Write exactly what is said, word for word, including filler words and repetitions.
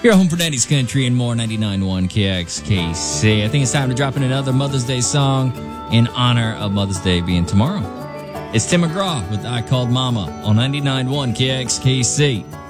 Your home for Daddy's Country and more, ninety-nine point one K X K C. I think it's time to drop in another Mother's Day song in honor of Mother's Day being tomorrow. It's Tim McGraw with I Called Mama on ninety-nine point one K X K C.